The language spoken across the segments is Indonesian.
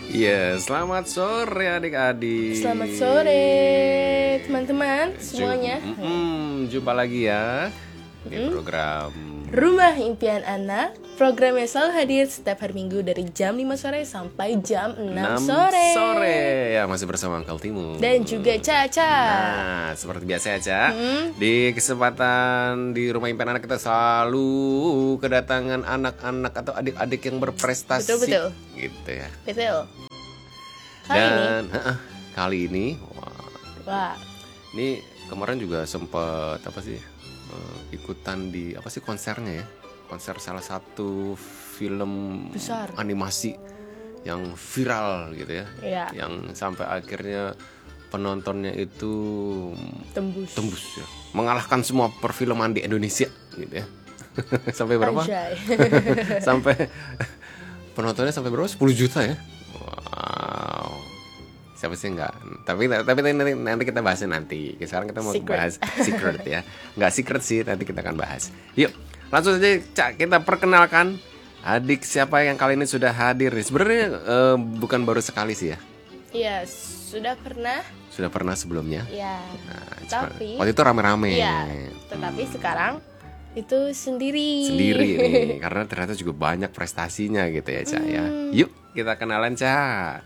Iya, selamat sore adik-adik. Selamat sore teman-teman semuanya. Jumpa lagi ya di program Rumah Impian Anak. Program yang selalu hadir setiap hari Minggu dari jam 5 sore sampai jam 6 sore. Ya, masih bersama Uncle Timu Dan juga Caca. Nah, seperti biasa ya Ca, di kesempatan di Rumah Impian Anak kita selalu kedatangan anak-anak atau adik-adik yang berprestasi. Betul. Gitu ya. Betul. Kali ini Wah. ini kemarin juga sempat ikutan di konsernya ya, konser salah satu film besar animasi yang viral gitu ya, Iya. yang sampai akhirnya penontonnya itu tembus ya, mengalahkan semua perfilman di Indonesia gitu ya. Sampai berapa? Sampai penontonnya sampai berapa? 10 juta ya. Wow. Siapa sih enggak? Tapi nanti kita bahasnya nanti. Sekarang kita mau bahas secret ya. Enggak secret sih, nanti kita akan bahas. Yuk, langsung saja Cak, kita perkenalkan adik siapa yang kali ini sudah hadir nih. Sebenarnya bukan baru sekali sih ya. Iya, sudah pernah. Sudah pernah sebelumnya. Iya. Nah, tapi waktu itu rame-rame. Iya. Tetapi sekarang itu sendiri nih, karena ternyata juga banyak prestasinya gitu ya Cak ya. Yuk kita kenalan Cak.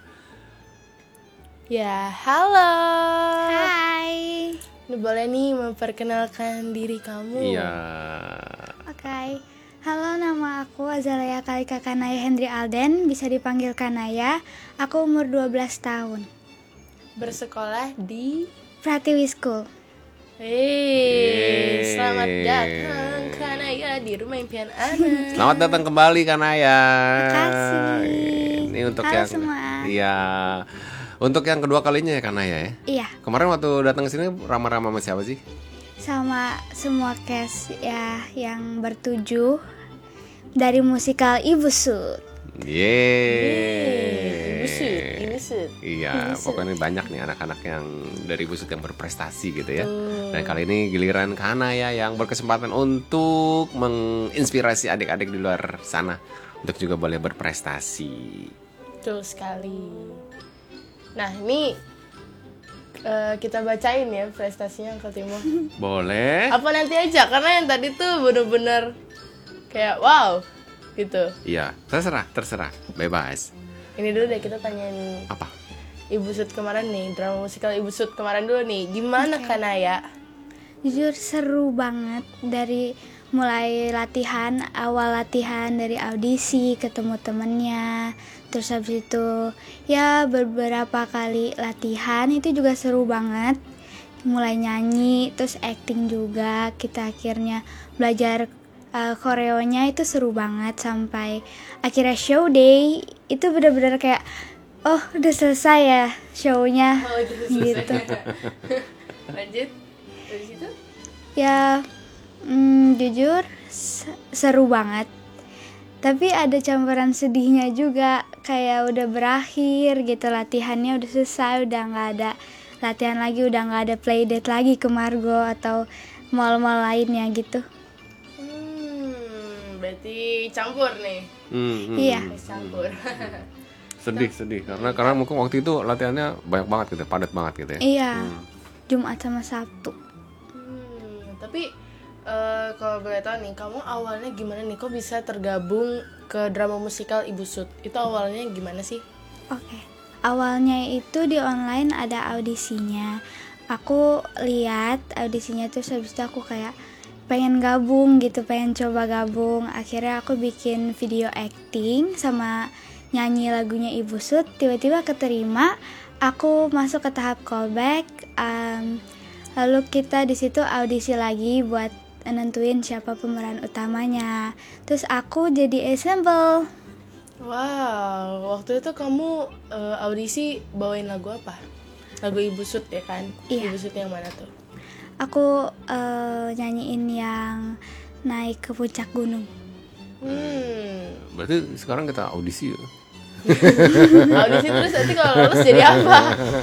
Ya, halo. Hai. Ini boleh nih memperkenalkan diri kamu. Iya. Oke. Halo, nama aku Azalea Kalika Kanaya Hendri Alden, bisa dipanggil Kanaya. Aku umur 12 tahun. Bersekolah di Pratiwi School. Selamat datang Kanaya di Rumah Impian Anak. Selamat datang kembali Kanaya. Makasih. Ini untuk Halo yang semua. Iya. Untuk yang kedua kalinya ya Kanaya ya. Iya, Kemarin waktu datang ke sini ramah-ramah sama siapa sih? sama semua cast ya yang bertujuh dari musikal Ibu Sud. Yeay. Ibu Sud. Iya, Ibu Sud. pokoknya banyak nih anak-anak yang dari Busut yang berprestasi gitu ya. Dan kali ini giliran Kanaya yang berkesempatan untuk menginspirasi adik-adik di luar sana untuk juga boleh berprestasi. Betul sekali. Nah, ini kita bacain ya prestasinya Uncle Timo. Boleh? Apa nanti aja, karena yang tadi tuh bener-bener kayak wow gitu. Iya, terserah, bebas. Ini dulu deh kita tanyain Apa? Ibu Sud kemarin nih, drama musikal Ibu Sud kemarin dulu nih. Gimana Kanaya? Jujur seru banget dari mulai awal latihan dari audisi, ketemu temennya, terus habis itu ya beberapa kali latihan itu juga seru banget. Mulai nyanyi, terus acting juga, kita akhirnya belajar koreonya itu seru banget sampai akhirnya show day itu benar-benar kayak oh udah selesai ya shownya gitu. Lanjut dari situ? Ya, jujur seru banget. Tapi ada campuran sedihnya juga, kayak udah berakhir gitu latihannya, udah selesai, udah nggak ada latihan lagi, udah nggak ada playdate lagi ke Margo atau mall-mall lainnya gitu. Berarti campur nih. Iya. Campur. Sedih karena mungkin waktu itu latihannya banyak banget gitu, padat banget gitu ya. Iya. Jumat sama Sabtu. Tapi kalau boleh tahu nih, kamu awalnya gimana nih? Kok bisa tergabung ke drama musikal Ibu Sud? Itu awalnya gimana sih? Oke. Awalnya itu di online ada audisinya. Aku lihat audisinya terus habis itu aku kayak pengen gabung gitu, pengen coba gabung. Akhirnya aku bikin video acting sama nyanyi lagunya Ibu Sud. Tiba-tiba keterima. Aku masuk ke tahap callback. Lalu kita di situ audisi lagi buat nentuin siapa pemeran utamanya. Terus aku jadi ensemble. Wow, waktu itu kamu audisi bawain lagu apa? Lagu Ibu Sud ya kan? Iya. Ibu Sud yang mana tuh? Aku nyanyiin yang naik ke puncak gunung. Berarti sekarang kita audisi ya? Audisi terus nanti kalau lolos jadi apa?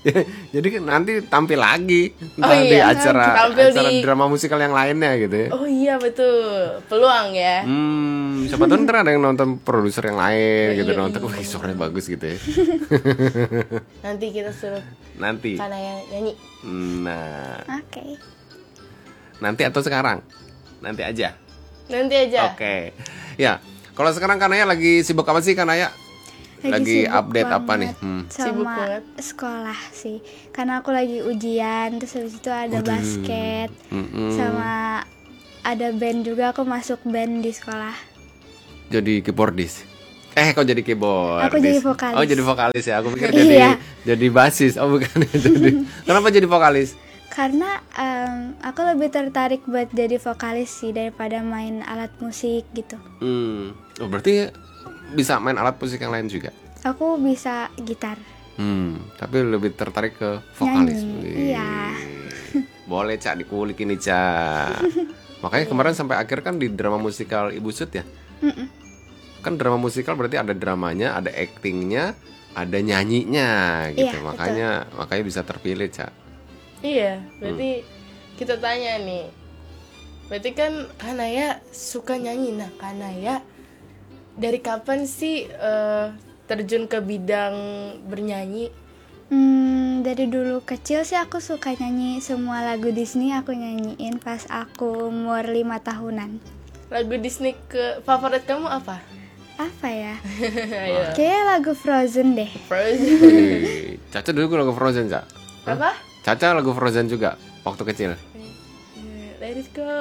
Jadi nanti tampil lagi di iya, acara tampil acara di drama musikal yang lainnya gitu ya. Oh iya betul, peluang ya. Siapa tahu ntar ada yang nonton produser yang lain gitu, iya, nonton, iya. wih suaranya bagus gitu ya. Nanti kita suruh Nanti. Kanaya nyanyi. Nah, Oke. nanti atau sekarang? Nanti aja. Nanti aja. Oke. Ya, kalau sekarang Kanaya lagi sibuk apa sih Kanaya? Lagi sibuk update apa nih? banget Sibuk sama banget. sekolah sih, karena aku lagi ujian, terus habis itu ada basket, sama ada band juga, aku masuk band di sekolah. Jadi keyboardis. Kok jadi keyboardis? Aku jadi vokalis. Oh, jadi vokalis ya. Aku pikir Iya. jadi basis. Oh, bukan. Jadi. Kenapa jadi vokalis? Karena aku lebih tertarik buat jadi vokalis sih daripada main alat musik gitu. Oh, berarti bisa main alat musik yang lain juga. Aku bisa gitar. Tapi lebih tertarik ke vokalis. Nyanyi, Wih. iya. Boleh Cak, dikulik ini Cak. Makanya kemarin sampai akhir kan di drama musikal Ibu Sud ya. Kan drama musikal berarti ada dramanya, ada aktingnya, ada nyanyinya gitu. Iya, makanya bisa terpilih Cak. Iya, berarti kita tanya nih. Berarti kan Kanaya suka nyanyi. Nah, Kanaya dari kapan sih terjun ke bidang bernyanyi? Dari dulu kecil sih aku suka nyanyi, semua lagu Disney aku nyanyiin pas aku umur 5 tahunan. Lagu Disney favorit kamu apa? Apa ya? Ayo. Kayaknya lagu Frozen deh. Frozen. Wih, Caca dulu lagu Frozen Cak. Apa? Caca lagu Frozen juga waktu kecil. Let it go.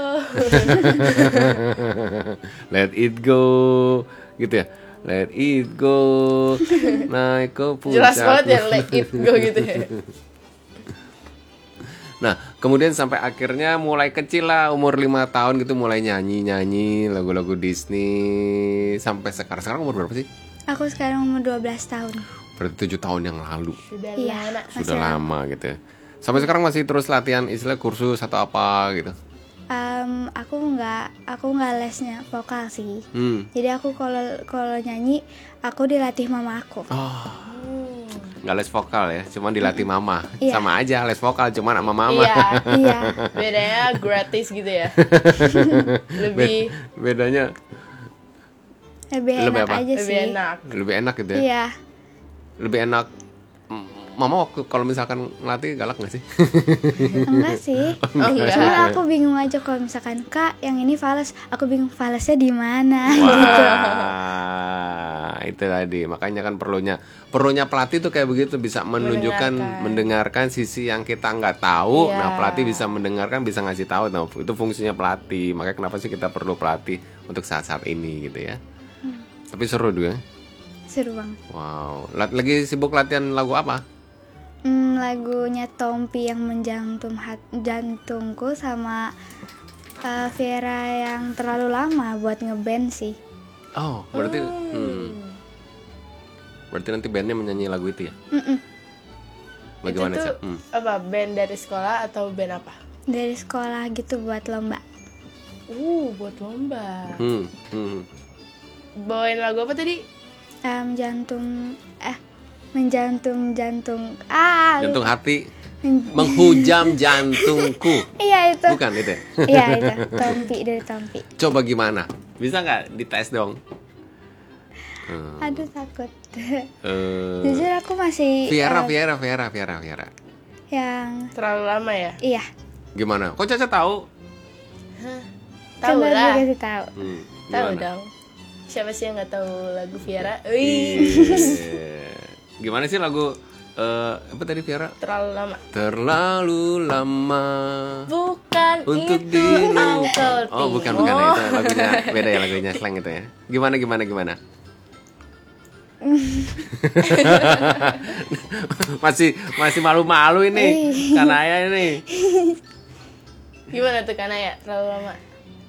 Let it go gitu ya. Let it go. Naik ke puncak. Jelas banget ya let it go gitu ya. Nah, kemudian sampai akhirnya mulai kecil lah, umur 5 tahun gitu mulai nyanyi lagu-lagu Disney sampai sekarang. Sekarang umur berapa sih? Aku sekarang umur 12 tahun. Berarti 7 tahun yang lalu. Sudah Iya. lama. Sudah lama gitu ya. Sampai sekarang masih terus latihan istilah kursus atau apa gitu. Aku nggak lesnya vokal sih. Hmm. Jadi aku kalau nyanyi aku dilatih mama aku. Nggak les vokal ya, cuman dilatih mama. Iya. Sama aja les vokal cuman sama mama. Iya. Iya. Bedanya gratis gitu ya. Lebih Bedanya Lebih Lebih enak apa? aja lebih sih. enak. lebih enak gitu ya. Iya. Lebih enak. Mama waktu kalau misalkan ngelatih galak nggak sih? Enggak sih. Oh, enggak. Cuma aku bingung aja kalau misalkan Kak yang ini fales, aku bingung falesnya di mana. Wah, itu tadi. Makanya kan perlunya pelatih tuh kayak begitu, bisa mendengarkan sisi yang kita nggak tahu. Iya. Nah, pelatih bisa mendengarkan, bisa ngasih tahu. Nah, itu fungsinya pelatih. Makanya kenapa sih kita perlu pelatih untuk saat-saat ini gitu ya. Tapi seru juga. Seru banget. Wow. Lagi sibuk latihan lagu apa? Lagunya Tompi yang jantungku sama Vera yang terlalu lama buat ngeband sih. Oh, berarti berarti nanti bandnya menyanyi lagu itu ya? Bagaimana Itu sih? tuh apa? Band dari sekolah atau band apa? Dari sekolah gitu buat lomba. Buat lomba. Hmm. Bawain lagu apa tadi? Menjantung Jantung hati Men- menghujam jantungku. Iya itu. Bukan itu ya? Iya itu. Tompi dari Tompi. Coba gimana? Bisa nggak dites dong? Aduh takut. Jujur aku masih Viera. yang Terlalu lama ya? iya. Gimana? Kok Caca tahu? Tahu Coba lah. dikasih tahu. Tahu Gimana? dong. Siapa sih yang nggak tahu lagu Viera? Iya. Gimana sih lagu apa tadi Viera? Terlalu lama. Terlalu lama Bukan untuk itu Uncle Oh, bukan Timo. itu lagunya beda ya, lagunya slang itu ya. Gimana? masih malu-malu ini Kanaya ini. Gimana tuh Kanaya? Terlalu lama.